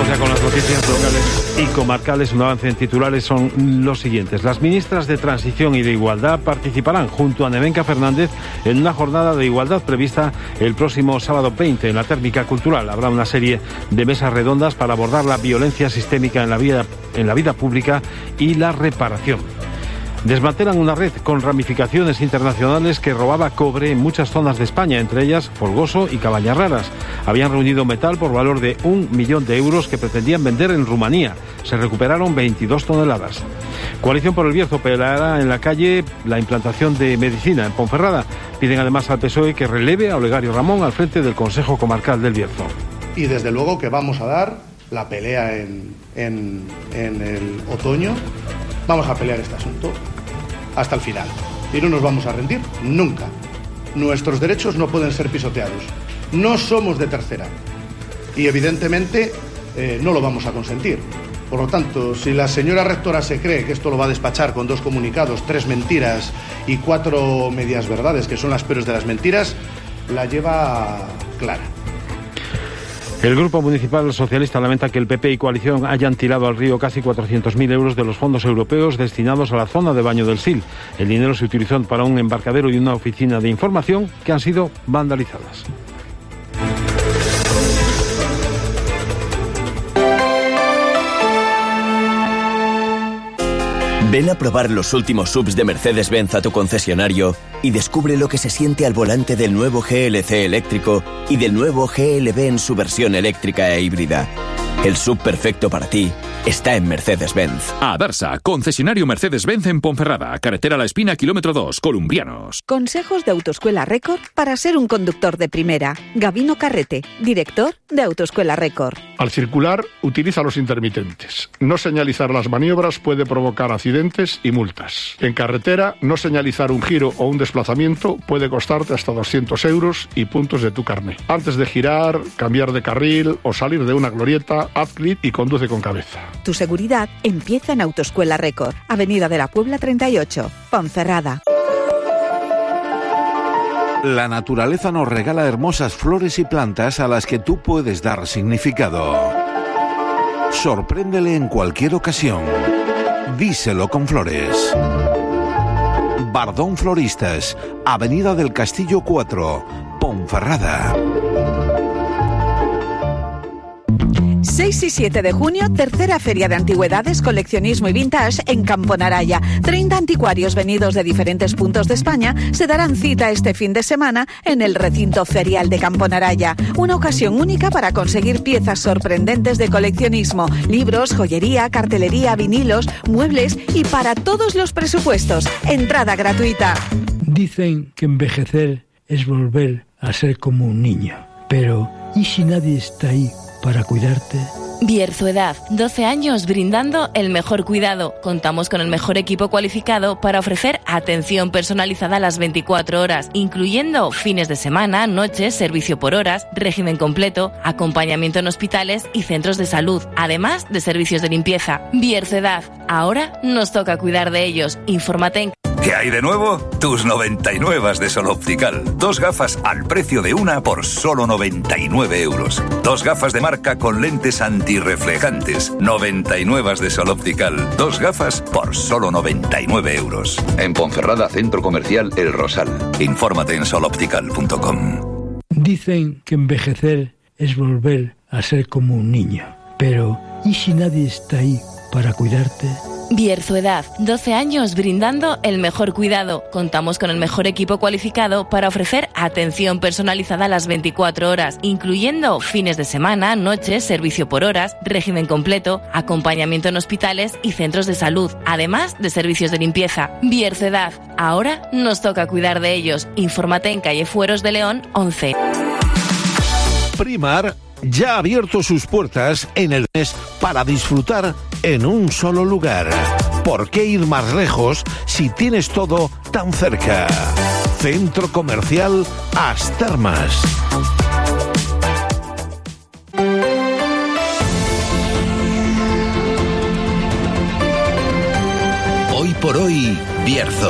Vamos ya con las noticias locales y comarcales. Un avance en titulares son los siguientes. Las ministras de Transición y de Igualdad participarán junto a Nevenka Fernández en una jornada de igualdad prevista el próximo sábado 20 en la Térmica Cultural. Habrá una serie de mesas redondas para abordar la violencia sistémica en la vida pública y la reparación. Desmantelan una red con ramificaciones internacionales que robaba cobre en muchas zonas de España, entre ellas Folgoso y Cabañas Raras. Habían reunido metal por valor de 1 millón de euros que pretendían vender en Rumanía. Se recuperaron 22 toneladas. Coalición por el Bierzo peleará en la calle la implantación de medicina en Ponferrada. Piden además al PSOE que releve a Olegario Ramón al frente del Consejo Comarcal del Bierzo. Y desde luego que vamos a dar la pelea en el otoño. Vamos a pelear este asunto hasta el final. Y no nos vamos a rendir nunca. Nuestros derechos no pueden ser pisoteados. No somos de tercera. Y evidentemente no lo vamos a consentir. Por lo tanto, si la señora rectora se cree que esto lo va a despachar con 2 comunicados, 3 mentiras y 4 medias verdades, que son las peores de las mentiras, la lleva clara. El Grupo Municipal Socialista lamenta que el PP y Coalición hayan tirado al río casi 400.000 euros de los fondos europeos destinados a la zona de baño del Sil. El dinero se utilizó para un embarcadero y una oficina de información que han sido vandalizadas. Ven a probar los últimos SUVs de Mercedes-Benz a tu concesionario y descubre lo que se siente al volante del nuevo GLC eléctrico y del nuevo GLB en su versión eléctrica e híbrida. El SUV perfecto para ti está en Mercedes-Benz. Adarsa, concesionario Mercedes-Benz en Ponferrada, carretera La Espina, kilómetro 2, Columbrianos. Consejos de Autoescuela Record para ser un conductor de primera. Gabino Carrete, director de Autoescuela Record. Al circular, utiliza los intermitentes. No señalizar las maniobras puede provocar accidentes y multas. En carretera, no señalizar un giro o un desplazamiento puede costarte hasta 200 euros y puntos de tu carné. Antes de girar, cambiar de carril o salir de una glorieta, haz clic y conduce con cabeza. Tu seguridad empieza en Autoescuela Record, Avenida de la Puebla 38, Ponferrada. La naturaleza nos regala hermosas flores y plantas a las que tú puedes dar significado. Sorpréndele en cualquier ocasión. Díselo con flores. Bardón Floristas, Avenida del Castillo 4, Ponferrada. 6 y 7 de junio, tercera Feria de Antigüedades, Coleccionismo y Vintage en Camponaraya. 30 anticuarios venidos de diferentes puntos de España se darán cita este fin de semana en el recinto ferial de Camponaraya. Una ocasión única para conseguir piezas sorprendentes de coleccionismo, libros, joyería, cartelería, vinilos, muebles y para todos los presupuestos. Entrada gratuita. Dicen que envejecer es volver a ser como un niño. Pero, ¿y si nadie está ahí para cuidarte? Bierzo-Edad, 12 años brindando el mejor cuidado. Contamos con el mejor equipo cualificado para ofrecer atención personalizada a las 24 horas, incluyendo fines de semana, noches, servicio por horas, régimen completo, acompañamiento en hospitales y centros de salud, además de servicios de limpieza. Bierzo-Edad, ahora nos toca cuidar de ellos. Infórmate en... ¿Qué hay de nuevo? Tus 99 de Sol Optical. 2 gafas al precio de una por solo 99 euros. 2 gafas de marca con lentes antirreflejantes. 99 de Sol Optical. 2 gafas por solo 99 euros. En Ponferrada, Centro Comercial El Rosal. Infórmate en soloptical.com. Dicen que envejecer es volver a ser como un niño. Pero, ¿y si nadie está ahí para cuidarte? Bierzo-Edad, 12 años brindando el mejor cuidado. Contamos con el mejor equipo cualificado para ofrecer atención personalizada a las 24 horas, incluyendo fines de semana, noches, servicio por horas, régimen completo, acompañamiento en hospitales y centros de salud, además de servicios de limpieza. Bierzo-Edad, ahora nos toca cuidar de ellos. Infórmate en calle Fueros de León 11. Primar ya ha abierto sus puertas en el mes para disfrutar en un solo lugar. ¿Por qué ir más lejos si tienes todo tan cerca? Centro Comercial As Termas. Hoy por hoy, Bierzo.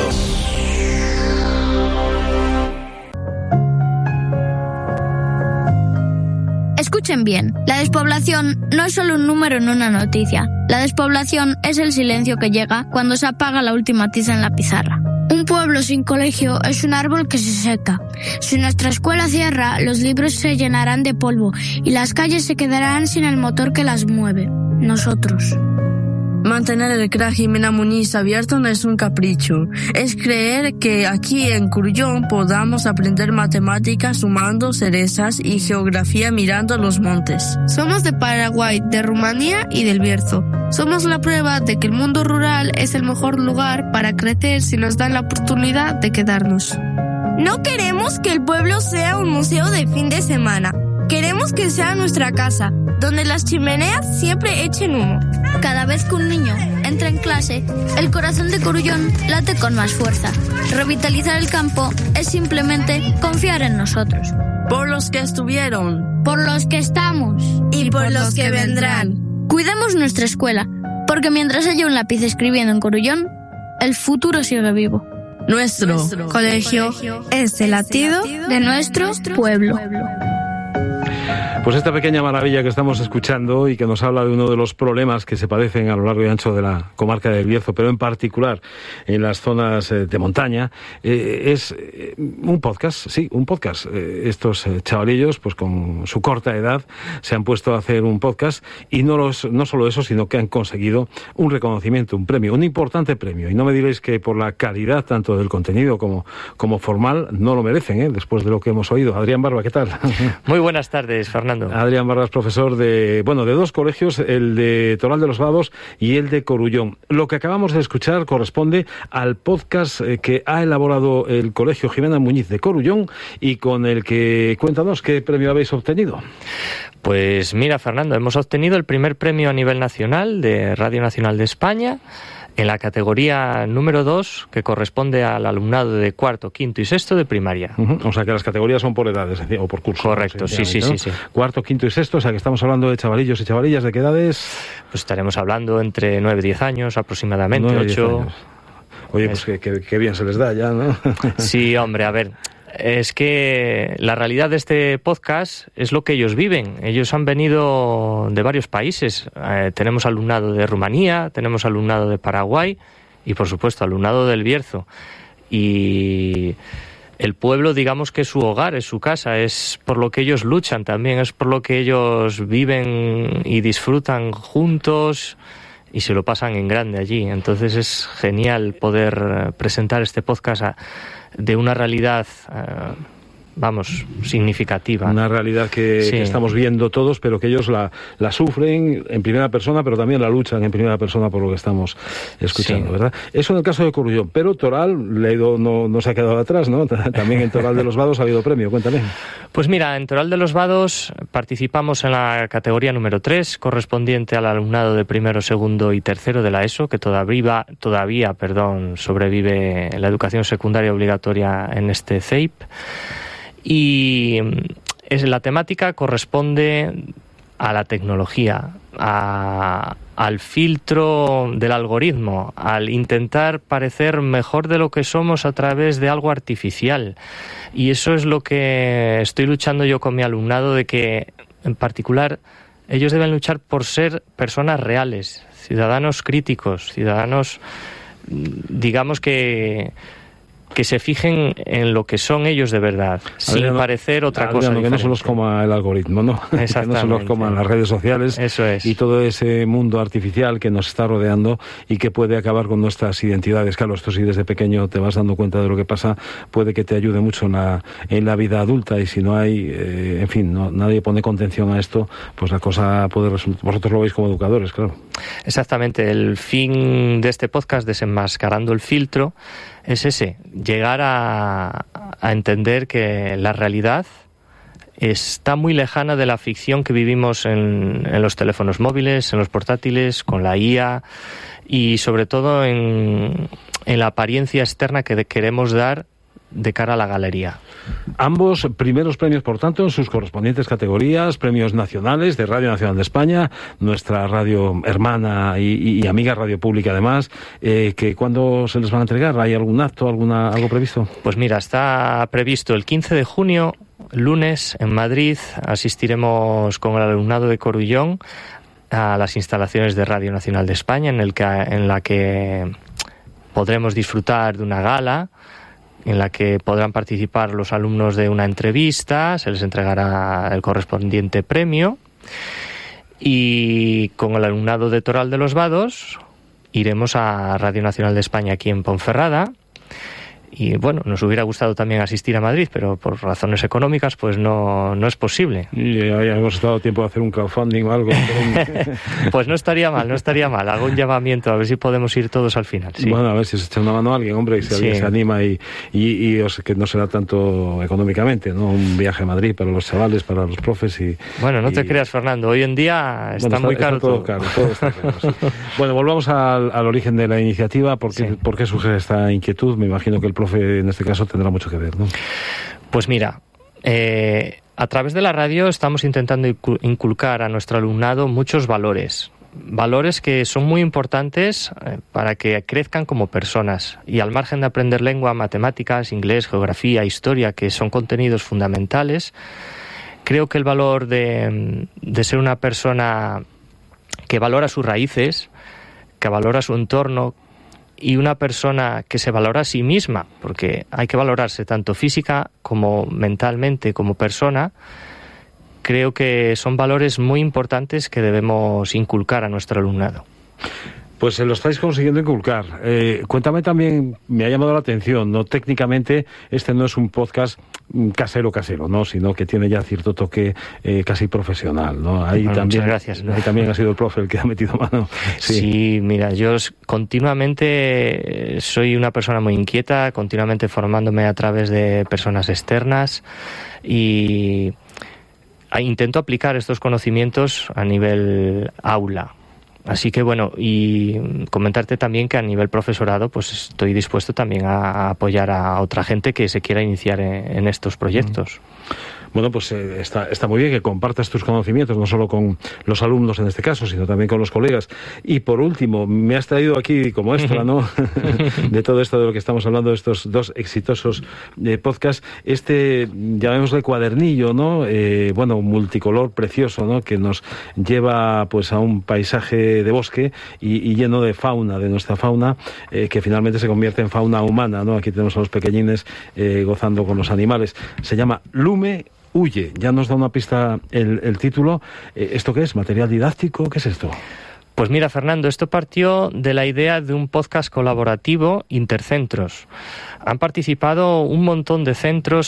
Escucha Escuchen bien, la despoblación no es solo un número en una noticia. La despoblación es el silencio que llega cuando se apaga la última tiza en la pizarra. Un pueblo sin colegio es un árbol que se seca. Si nuestra escuela cierra, los libros se llenarán de polvo y las calles se quedarán sin el motor que las mueve, nosotros. Mantener el CRA Jimena Muñiz abierto no es un capricho. Es creer que aquí en Curullón podamos aprender matemáticas sumando cerezas y geografía mirando los montes. Somos de Paraguay, de Rumanía y del Bierzo. Somos la prueba de que el mundo rural es el mejor lugar para crecer si nos dan la oportunidad de quedarnos. No queremos que el pueblo sea un museo de fin de semana. Queremos que sea nuestra casa, donde las chimeneas siempre echen humo. Cada vez que un niño entra en clase, el corazón de Curullón late con más fuerza. Revitalizar el campo es simplemente confiar en nosotros. Por los que estuvieron, por los que estamos y por los que vendrán. Cuidemos nuestra escuela, porque mientras haya un lápiz escribiendo en Curullón, el futuro sigue vivo. Nuestro colegio es el latido de nuestro pueblo. Pues esta pequeña maravilla que estamos escuchando y que nos habla de uno de los problemas que se padecen a lo largo y ancho de la comarca del Bierzo, pero en particular en las zonas de montaña, es un podcast, sí, un podcast. Estos chavalillos, pues con su corta edad, se han puesto a hacer un podcast y no solo eso, sino que han conseguido un reconocimiento, un premio, un importante premio. Y no me diréis que por la calidad tanto del contenido como formal no lo merecen, después de lo que hemos oído. Adrián Barba, ¿qué tal? Muy buenas tardes, Fernando. Adrián Barba es profesor de dos colegios, el de Toral de los Vados y el de Corullón. Lo que acabamos de escuchar corresponde al podcast que ha elaborado el Colegio Jimena Muñiz de Corullón y con el que, cuéntanos, ¿qué premio habéis obtenido? Pues mira, Fernando, hemos obtenido el primer premio a nivel nacional de Radio Nacional de España en la categoría número 2, que corresponde al alumnado de cuarto, quinto y sexto de primaria. O sea que las categorías son por edades o por cursos. Correcto, sí. Cuarto, quinto y sexto, o sea que estamos hablando de chavalillos y chavalillas, ¿de qué edades? Pues estaremos hablando entre 9 y 10 años aproximadamente, 9 8. Años. Oye, pues qué bien se les da ya, ¿no? Sí, hombre, a ver. Es que la realidad de este podcast es lo que ellos viven. Ellos han venido de varios países. Tenemos alumnado de Rumanía, tenemos alumnado de Paraguay y, por supuesto, alumnado del Bierzo. Y el pueblo, digamos que es su hogar, es su casa, es por lo que ellos luchan también, es por lo que ellos viven y disfrutan juntos y se lo pasan en grande allí. Entonces es genial poder presentar este podcast de una realidad, significativa. Una realidad que estamos viendo todos, pero que ellos la sufren en primera persona, pero también la luchan en primera persona por lo que estamos escuchando, ¿verdad? Eso en el caso de Corullón, pero Toral no se ha quedado atrás, ¿no? También en Toral de los Vados ha habido premio, cuéntame. Pues mira, en Toral de los Vados participamos en la categoría número 3, correspondiente al alumnado de primero, segundo y tercero de la ESO, que todavía sobrevive la educación secundaria obligatoria en este CEIP. Y la temática corresponde a la tecnología, al filtro del algoritmo, al intentar parecer mejor de lo que somos a través de algo artificial. Y eso es lo que estoy luchando yo con mi alumnado, de que, en particular, ellos deben luchar por ser personas reales, ciudadanos críticos, ciudadanos, digamos que se fijen en lo que son ellos de verdad, sin parecer otra cosa diferente. Que no se los coma el algoritmo, ¿no? Que no se los coman las redes sociales. Eso es. Y todo ese mundo artificial que nos está rodeando y que puede acabar con nuestras identidades. Claro, esto si desde pequeño te vas dando cuenta de lo que pasa, puede que te ayude mucho en la vida adulta, y si no hay, nadie pone contención a esto, pues la cosa puede resultar. Vosotros lo veis como educadores, claro. Exactamente. El fin de este podcast, Desenmascarando el Filtro, es ese, llegar a entender que la realidad está muy lejana de la ficción que vivimos en los teléfonos móviles, en los portátiles, con la IA y sobre todo en la apariencia externa que queremos dar de cara a la galería. Ambos primeros premios, por tanto, en sus correspondientes categorías, premios nacionales de Radio Nacional de España, nuestra radio hermana y amiga, radio pública además, que ¿cuándo se les van a entregar? ¿Hay algún acto, algo previsto? Pues mira, está previsto el 15 de junio lunes en Madrid asistiremos con el alumnado de Corullón a las instalaciones de Radio Nacional de España, en la que podremos disfrutar de una gala, en la que podrán participar los alumnos de una entrevista, se les entregará el correspondiente premio, y con el alumnado de Toral de los Vados iremos a Radio Nacional de España aquí en Ponferrada. Y bueno, nos hubiera gustado también asistir a Madrid, pero por razones económicas pues no es posible. Y hemos estado tiempo de hacer un crowdfunding o algo. Pues no estaría mal. Hago un llamamiento a ver si podemos ir todos al final. Sí. Bueno, a ver si se echa una mano a alguien, hombre, y si alguien se anima y que no será tanto económicamente, ¿no? Un viaje a Madrid para los chavales, para los profes y... Bueno, no te creas, Fernando, hoy en día está muy caro todo. Todo está caro, sí. Bueno, volvamos al origen de la iniciativa. ¿Por qué surge esta inquietud? Me imagino que el profe en este caso tendrá mucho que ver, ¿no? Pues mira, a través de la radio estamos intentando inculcar a nuestro alumnado muchos valores que son muy importantes para que crezcan como personas, y al margen de aprender lengua, matemáticas, inglés, geografía, historia, que son contenidos fundamentales, creo que el valor de ser una persona que valora sus raíces, que valora su entorno, y una persona que se valora a sí misma, porque hay que valorarse tanto física como mentalmente como persona, creo que son valores muy importantes que debemos inculcar a nuestro alumnado. Pues lo estáis consiguiendo inculcar. Cuéntame también, me ha llamado la atención, ¿no? Técnicamente este no es un podcast casero, ¿no? Sino que tiene ya cierto toque casi profesional, ¿no? Muchas gracias. Ahí también ha sido el profe el que ha metido mano. Sí, mira, yo continuamente soy una persona muy inquieta, continuamente formándome a través de personas externas, y intento aplicar estos conocimientos a nivel aula. Así que bueno, y comentarte también que a nivel profesorado pues estoy dispuesto también a apoyar a otra gente que se quiera iniciar en estos proyectos. Bueno, pues está muy bien que compartas tus conocimientos, no solo con los alumnos en este caso, sino también con los colegas. Y por último, me has traído aquí como extra, ¿no? De todo esto de lo que estamos hablando, de estos dos exitosos podcasts, llamémosle cuadernillo, ¿no? Bueno, multicolor precioso, ¿no? Que nos lleva pues a un paisaje de bosque y lleno de fauna, de nuestra fauna, que finalmente se convierte en fauna humana, ¿no? Aquí tenemos a los pequeñines gozando con los animales. Se llama Lume Huye. Ya nos da una pista el título. ¿Esto qué es? ¿Material didáctico? ¿Qué es esto? Pues mira, Fernando, esto partió de la idea de un podcast colaborativo intercentros. Han participado un montón de centros